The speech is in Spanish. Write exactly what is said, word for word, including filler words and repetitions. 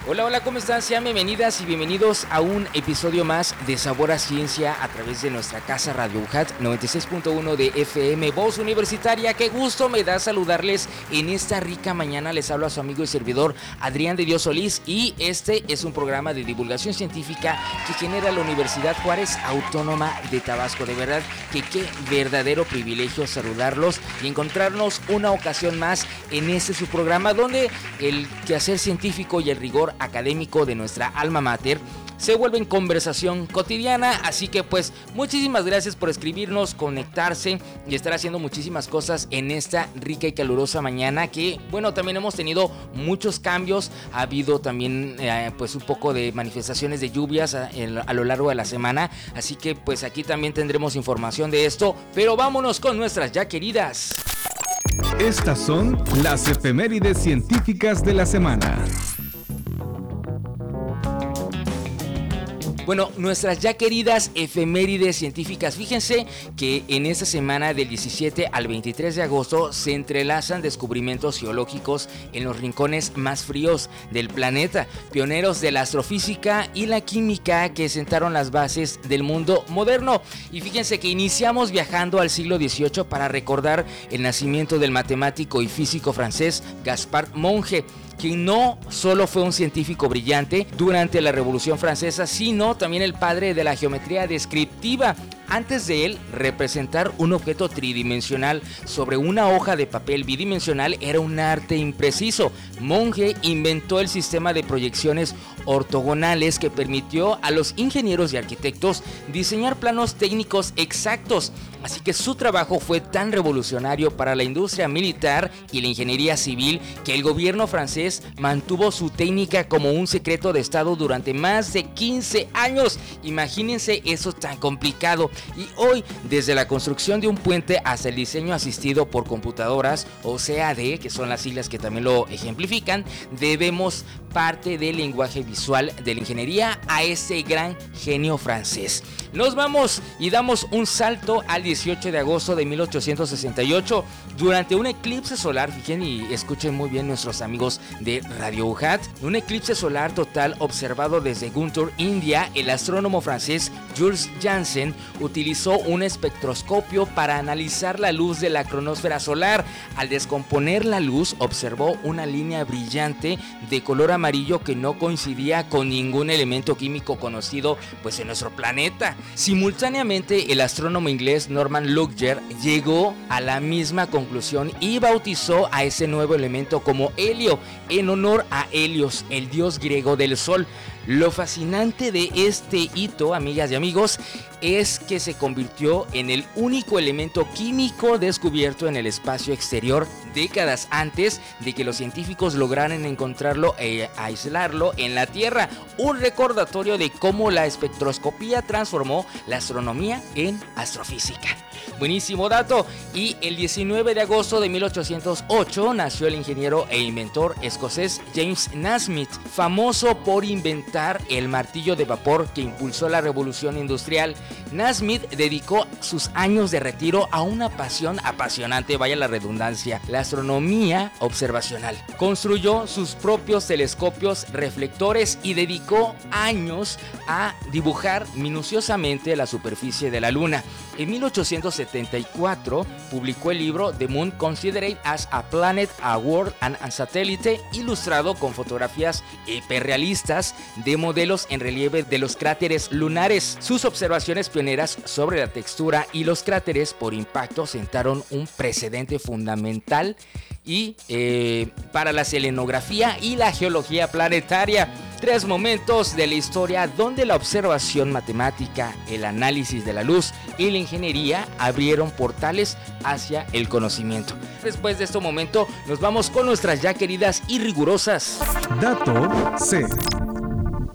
Hola, hola, ¿cómo están? Sean bienvenidas y bienvenidos a un episodio más de Sabor a Ciencia a través de nuestra casa Radio U J A T noventa y seis punto uno de F M, Voz Universitaria. Qué gusto me da saludarles en esta rica mañana. Les hablo a su amigo y servidor Adrián de Dios Solís y este es un programa de divulgación científica que genera la Universidad Juárez Autónoma de Tabasco. De verdad que qué verdadero privilegio saludarlos y encontrarnos una ocasión más en este su programa donde el quehacer científico y el rigor académico de nuestra alma mater se vuelve en conversación cotidiana. Así que pues muchísimas gracias por escribirnos, conectarse y estar haciendo muchísimas cosas en esta rica y calurosa mañana que bueno, también hemos tenido muchos cambios. Ha habido también eh, pues un poco de manifestaciones de lluvias a, a lo largo de la semana, así que pues aquí también tendremos información de esto, pero vámonos con nuestras ya queridas. Estas son las efemérides científicas de la semana. Bueno, nuestras ya queridas efemérides científicas. Fíjense que en esta semana del diecisiete al veintitrés de agosto se entrelazan descubrimientos geológicos en los rincones más fríos del planeta, pioneros de la astrofísica y la química que sentaron las bases del mundo moderno. Y fíjense que iniciamos viajando al siglo dieciocho para recordar el nacimiento del matemático y físico francés Gaspard Monge, quien no solo fue un científico brillante durante la Revolución Francesa, sino también el padre de la geometría descriptiva. Antes de él, representar un objeto tridimensional sobre una hoja de papel bidimensional era un arte impreciso. Monge inventó el sistema de proyecciones ortogonales que permitió a los ingenieros y arquitectos diseñar planos técnicos exactos. Así que su trabajo fue tan revolucionario para la industria militar y la ingeniería civil que el gobierno francés mantuvo su técnica como un secreto de estado durante más de quince años. Imagínense eso tan complicado. Y hoy, desde la construcción de un puente hasta el diseño asistido por computadoras, o C A D, que son las siglas que también lo ejemplifican, debemos parte del lenguaje visual de la ingeniería a ese gran genio francés. Nos vamos y damos un salto al dieciocho de agosto de mil ochocientos sesenta y ocho, durante un eclipse solar. Fíjense y escuchen muy bien nuestros amigos de Radio U J A T, un eclipse solar total observado desde Guntur, India. El astrónomo francés Jules Janssen utilizó un espectroscopio para analizar la luz de la cronosfera solar. Al descomponer la luz, observó una línea brillante de color amarillo que no coincidía con ningún elemento químico conocido pues en nuestro planeta. Simultáneamente, el astrónomo inglés Norman Lockyer llegó a la misma conclusión y bautizó a ese nuevo elemento como helio, en honor a Helios, el dios griego del sol. Lo fascinante de este hito, amigas y amigos, es que se convirtió en el único elemento químico descubierto en el espacio exterior décadas antes de que los científicos lograran encontrarlo e aislarlo en la Tierra. Un recordatorio de cómo la espectroscopía transformó la astronomía en astrofísica. Buenísimo dato. Y el diecinueve de agosto de mil ochocientos ocho nació el ingeniero e inventor escocés James Naismith, famoso por inventar el martillo de vapor que impulsó la revolución industrial. Naismith dedicó sus años de retiro a una pasión apasionante, vaya la redundancia, la astronomía observacional. Construyó sus propios telescopios reflectores y dedicó años a dibujar minuciosamente la superficie de la luna. En mil ochocientos setenta y cuatro publicó el libro The Moon Considered as a Planet, a World and a Satellite, ilustrado con fotografías hiperrealistas de modelos en relieve de los cráteres lunares. Sus observaciones pioneras sobre la textura y los cráteres por impacto sentaron un precedente fundamental y eh, para la selenografía y la geología planetaria. Tres momentos de la historia donde la observación matemática, el análisis de la luz y la ingeniería abrieron portales hacia el conocimiento. Después de este momento nos vamos con nuestras ya queridas y rigurosas Dato C.